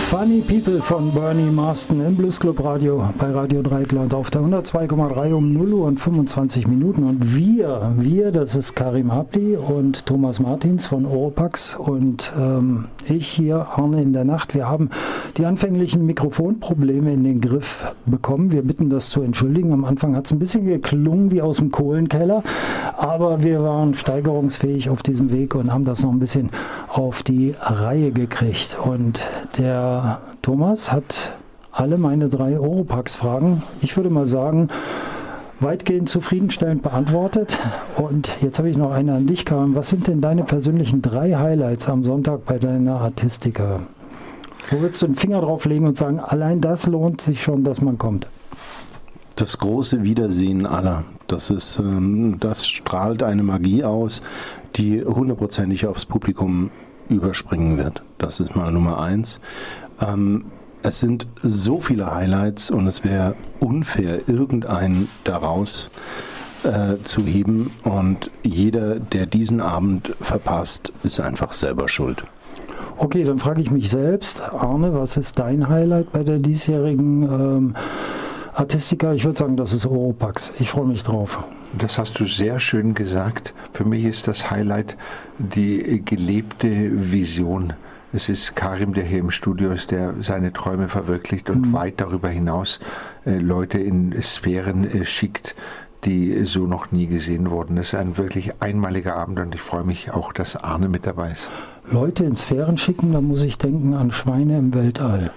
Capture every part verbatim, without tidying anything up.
Funny People von Bernie Marsden im Blues Club Radio bei Radio Dreieckland auf der hundertzwei Komma drei um null Uhr und fünfundzwanzig Minuten. Und wir, wir, das ist Karim Habli und Thomas Martins von Oropax und ähm, ich hier, Arne in der Nacht. Wir haben die anfänglichen Mikrofonprobleme in den Griff bekommen. Wir bitten das zu entschuldigen. Am Anfang hat es ein bisschen geklungen wie aus dem Kohlenkeller, aber wir waren steigerungsfähig auf diesem Weg und haben das noch ein bisschen auf die Reihe gekriegt. Und der Thomas hat alle meine drei Oropax-Fragen, ich würde mal sagen, weitgehend zufriedenstellend beantwortet. Und jetzt habe ich noch eine an dich, Karin. Was sind denn deine persönlichen drei Highlights am Sonntag bei deiner Artistica? Wo würdest du den Finger drauf legen und sagen, allein das lohnt sich schon, dass man kommt? Das große Wiedersehen aller. Das ist, ähm, das strahlt eine Magie aus, die hundertprozentig aufs Publikum überspringen wird. Das ist mal Nummer eins. Ähm, es sind so viele Highlights und es wäre unfair, irgendeinen daraus äh, zu heben. Und jeder, der diesen Abend verpasst, ist einfach selber schuld. Okay, dann frage ich mich selbst. Arne, was ist dein Highlight bei der diesjährigen ähm, Artistica? Ich würde sagen, das ist Oropax. Ich freue mich drauf. Das hast du sehr schön gesagt. Für mich ist das Highlight die gelebte Vision. Es ist Karim, der hier im Studio ist, der seine Träume verwirklicht und mhm. weit darüber hinaus äh, Leute in Sphären äh, schickt, die so noch nie gesehen wurden. Es ist ein wirklich einmaliger Abend und ich freue mich auch, dass Arne mit dabei ist. Leute in Sphären schicken, da muss ich denken an Schweine im Weltall.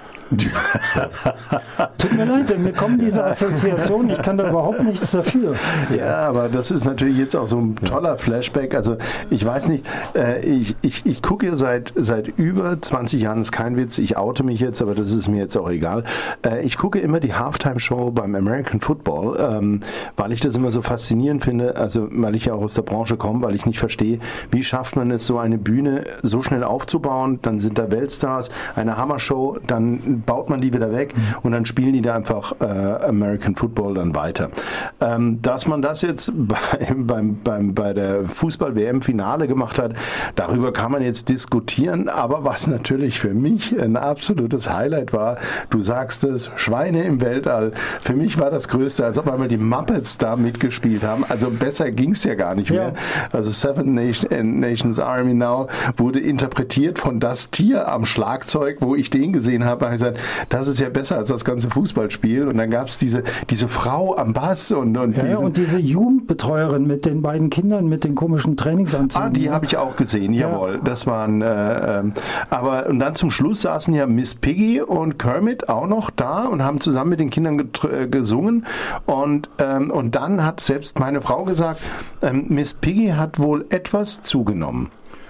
Tut mir leid, mir kommen diese Assoziationen, ich kann da überhaupt nichts dafür. Ja, aber das ist natürlich jetzt auch so ein toller Flashback. Also ich weiß nicht, äh, ich, ich, ich gucke ja seit, seit über zwanzig Jahren, ist kein Witz, ich oute mich jetzt, aber das ist mir jetzt auch egal. Äh, ich gucke immer die Halftime-Show beim American Football, ähm, weil ich das immer so faszinierend finde, also weil ich ja auch aus der Branche komme, weil ich nicht verstehe, wie schafft man es, so eine Bühne so schnell aufzubauen, dann sind da Weltstars, eine Hammershow, dann baut man die wieder weg und dann spielen die da einfach äh, American Football dann weiter. Ähm, dass man das jetzt bei, beim, beim, bei der Fußball-W M-Finale gemacht hat, darüber kann man jetzt diskutieren, aber was natürlich für mich ein absolutes Highlight war, du sagst es, Schweine im Weltall, für mich war das Größte, als ob einmal die Muppets da mitgespielt haben, also besser ging es ja gar nicht mehr. Ja. Also Seven Nation, Nations Army Now wurde interpretiert von Das Tier am Schlagzeug, wo ich den gesehen habe, habe ich gesagt, das ist ja besser als das ganze Fußballspiel. Und dann gab es diese, diese Frau am Bass und und, ja, und diese Jugendbetreuerin mit den beiden Kindern mit den komischen Trainingsanzügen. Ah, die habe ich auch gesehen, ja. Jawohl. Das waren, äh, ähm, aber und dann zum Schluss saßen ja Miss Piggy und Kermit auch noch da und haben zusammen mit den Kindern getr- äh, gesungen. Und, ähm, und dann hat selbst meine Frau gesagt, ähm, Miss Piggy hat wohl etwas zugenommen.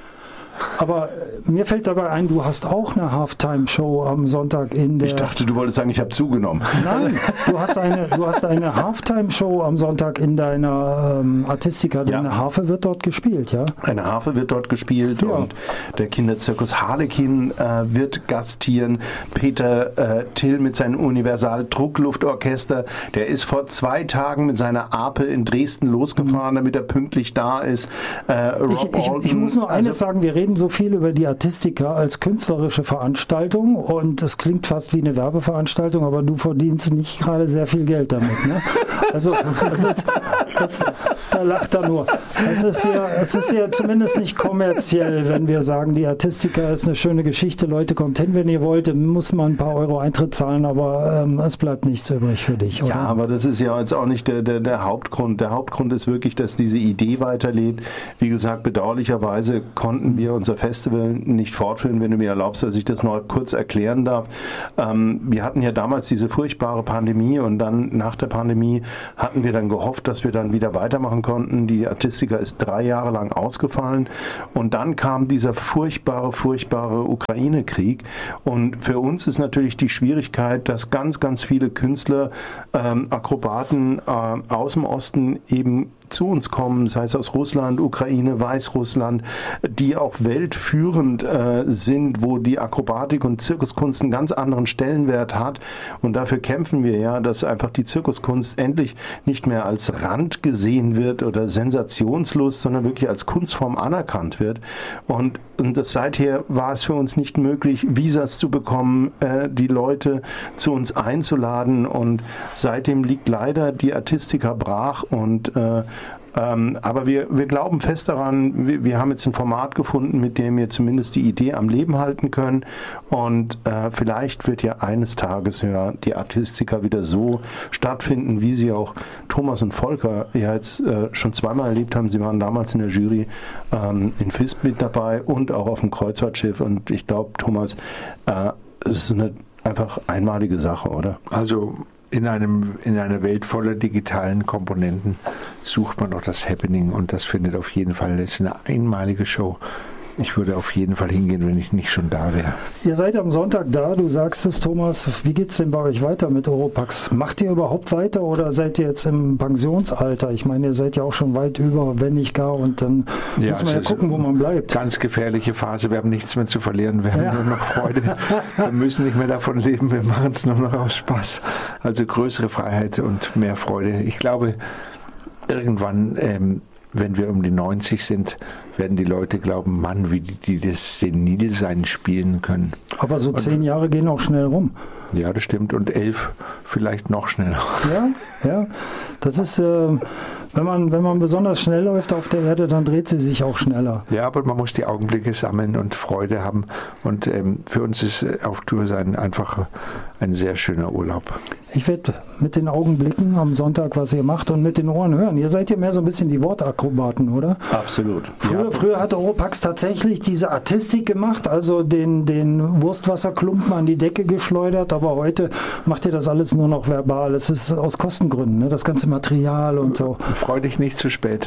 Aber mir fällt dabei ein, du hast auch eine Halftime-Show am Sonntag in der... Ich dachte, du wolltest sagen, ich habe zugenommen. Nein, du hast eine, du hast eine Halftime-Show am Sonntag in deiner ähm, Artistica. Deine ja. Harfe wird dort gespielt, ja? Eine Harfe wird dort gespielt ja. und der Kinderzirkus Harlekin äh, wird gastieren. Peter äh, Till mit seinem Universal-Druckluftorchester, der ist vor zwei Tagen mit seiner Ape in Dresden losgefahren, mhm. damit er pünktlich da ist. Äh, Rob ich, ich, ich muss nur eines also, sagen, wir reden so viel über die Artistica als künstlerische Veranstaltung und es klingt fast wie eine Werbeveranstaltung, aber du verdienst nicht gerade sehr viel Geld damit. Ne? Also das ist, das, da lacht er nur. Es ist ja, es ist ja zumindest nicht kommerziell, wenn wir sagen, die Artistica ist eine schöne Geschichte, Leute, kommt hin, wenn ihr wollt, muss man ein paar Euro Eintritt zahlen, aber ähm, es bleibt nichts übrig für dich, oder? Ja, aber das ist ja jetzt auch nicht der, der, der Hauptgrund. Der Hauptgrund ist wirklich, dass diese Idee weiterlebt. Wie gesagt, bedauerlicherweise konnten wir unser Festival nicht fortführen, wenn du mir erlaubst, dass ich das noch kurz erklären darf. Ähm, wir hatten ja damals diese furchtbare Pandemie und dann nach der Pandemie hatten wir dann gehofft, dass wir dann wieder weitermachen konnten. Die Artistica ist drei Jahre lang ausgefallen und dann kam dieser furchtbare, furchtbare Ukraine-Krieg und für uns ist natürlich die Schwierigkeit, dass ganz, ganz viele Künstler, ähm, Akrobaten äh, aus dem Osten eben zu uns kommen, sei es aus Russland, Ukraine, Weißrussland, die auch weltführend äh, sind, wo die Akrobatik und Zirkuskunst einen ganz anderen Stellenwert hat. Und dafür kämpfen wir ja, dass einfach die Zirkuskunst endlich nicht mehr als Rand gesehen wird oder Sensationslust, sondern wirklich als Kunstform anerkannt wird. Und und das seither war es für uns nicht möglich, Visas zu bekommen, äh, die Leute zu uns einzuladen, und seitdem liegt leider die Artistica brach, und äh, Ähm, aber wir, wir glauben fest daran, wir, wir haben jetzt ein Format gefunden, mit dem wir zumindest die Idee am Leben halten können, und äh, vielleicht wird ja eines Tages ja die Artistica wieder so stattfinden, wie sie auch Thomas und Volker ja jetzt äh, schon zweimal erlebt haben. Sie waren damals in der Jury ähm, in Visp mit dabei und auch auf dem Kreuzfahrtschiff, und ich glaube, Thomas, äh, es ist eine einfach einmalige Sache, oder? Also In, einem, in einer Welt voller digitalen Komponenten sucht man doch das Happening, und das findet auf jeden Fall, das ist eine einmalige Show. Ich würde auf jeden Fall hingehen, wenn ich nicht schon da wäre. Ihr seid am Sonntag da, du sagst es, Thomas. Wie geht es denn bei euch weiter mit Oropax? Macht ihr überhaupt weiter oder seid ihr jetzt im Pensionsalter? Ich meine, ihr seid ja auch schon weit über, wenn nicht gar, und dann ja, muss man ja gucken, wo man bleibt. Ganz gefährliche Phase, wir haben nichts mehr zu verlieren, wir haben ja. nur noch Freude. Wir müssen nicht mehr davon leben, wir machen es nur noch aus Spaß. Also größere Freiheit und mehr Freude. Ich glaube, irgendwann, ähm, wenn wir um die neunzig sind, werden die Leute glauben, Mann, wie die, die das Senilsein spielen können. Aber so zehn und, Jahre gehen auch schnell rum. Ja, das stimmt. Und elf vielleicht noch schneller. Ja, ja. Das ist, äh, wenn man, wenn man besonders schnell läuft auf der Erde, dann dreht sie sich auch schneller. Ja, aber man muss die Augenblicke sammeln und Freude haben. Und ähm, für uns ist auf Tour sein einfach ein sehr schöner Urlaub. Ich werde mit den Augen blicken am Sonntag, was ihr macht, und mit den Ohren hören. Ihr seid ja mehr so ein bisschen die Wortakrobaten, oder? Absolut. Früher, ja. früher hatte Oropax tatsächlich diese Artistik gemacht, also den, den Wurstwasserklumpen an die Decke geschleudert, aber heute macht ihr das alles nur noch verbal. Es ist aus Kostengründen, ne? Das ganze Material und so. Freu dich nicht zu spät.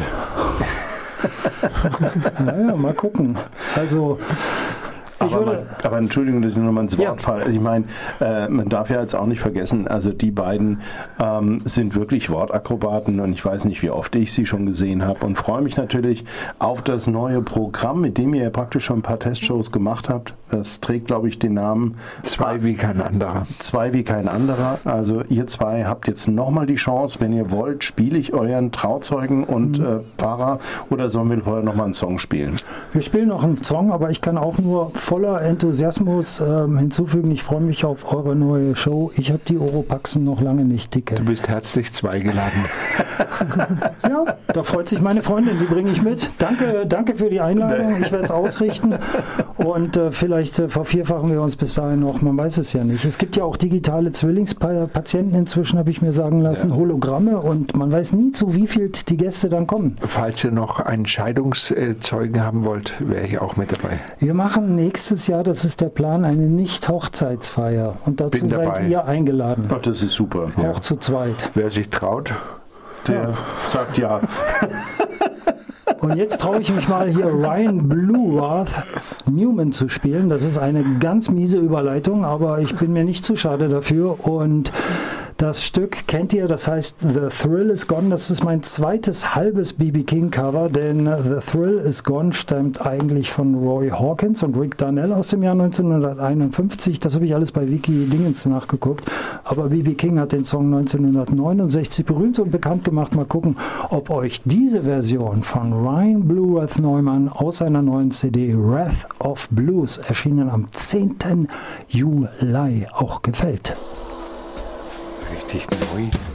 Naja, mal gucken. Also Aber, man, aber Entschuldigung, dass ich nur noch mal ins Wort ja. falle. Ich meine, äh, man darf ja jetzt auch nicht vergessen, also die beiden ähm, sind wirklich Wortakrobaten, und ich weiß nicht, wie oft ich sie schon gesehen habe, und freue mich natürlich auf das neue Programm, mit dem ihr ja praktisch schon ein paar Testshows gemacht habt. Das trägt, glaube ich, den Namen Zwei wie kein anderer. Zwei wie kein anderer. Also ihr zwei habt jetzt nochmal die Chance, wenn ihr wollt, spiele ich euren Trauzeugen und mhm. äh, Pfarrer, oder sollen wir vorher nochmal einen Song spielen? Wir spielen noch einen Song, aber ich kann auch nur voller Enthusiasmus ähm, hinzufügen, ich freue mich auf eure neue Show. Ich habe die Oropaxen noch lange nicht dicke. Du bist herzlich zweigeladen. Ja, da freut sich meine Freundin, die bringe ich mit. Danke, danke für die Einladung, ich werde es ausrichten, und äh, vielleicht äh, vervierfachen wir uns bis dahin noch, man weiß es ja nicht. Es gibt ja auch digitale Zwillingspatienten inzwischen, habe ich mir sagen lassen, ja. Hologramme, und man weiß nie, zu wie viel die Gäste dann kommen. Falls ihr noch einen Scheidungszeugen haben wollt, wäre ich auch mit dabei. Wir machen nächstes Jahr, das ist der Plan, eine Nicht-Hochzeitsfeier, und dazu seid ihr eingeladen. Ach, das ist super. Auch ja. zu zweit. Wer sich traut, der ja. sagt ja. Und jetzt traue ich mich mal hier Ryan Blueworth Newman zu spielen. Das ist eine ganz miese Überleitung, aber ich bin mir nicht zu schade dafür. Und das Stück kennt ihr, das heißt The Thrill Is Gone. Das ist mein zweites halbes B B King Cover, denn The Thrill Is Gone stammt eigentlich von Roy Hawkins und Rick Darnell aus dem Jahr neunzehnhunderteinundfünfzig. Das habe ich alles bei Wiki Dingens nachgeguckt. Aber B B King hat den Song neunzehnhundertneunundsechzig berühmt und bekannt gemacht. Mal gucken, ob euch diese Version von Ryan Blueworth Neumann aus seiner neuen C D Wrath of Blues, erschienen am zehnten Juli, auch gefällt. Richtig neu.